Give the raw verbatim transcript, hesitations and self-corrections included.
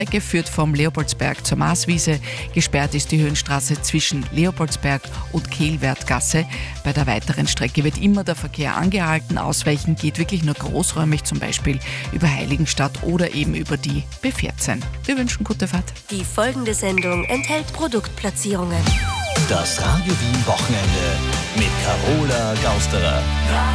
Strecke führt vom Leopoldsberg zur Marswiese. Gesperrt ist die Höhenstraße zwischen Leopoldsberg und Kehlwertgasse. Bei der weiteren Strecke wird immer der Verkehr angehalten. Ausweichen geht wirklich nur großräumig, zum Beispiel über Heiligenstadt oder eben über die B vierzehn. Wir wünschen gute Fahrt. Die folgende Sendung enthält Produktplatzierungen. Das Radio Wien Wochenende mit Carola Gausterer.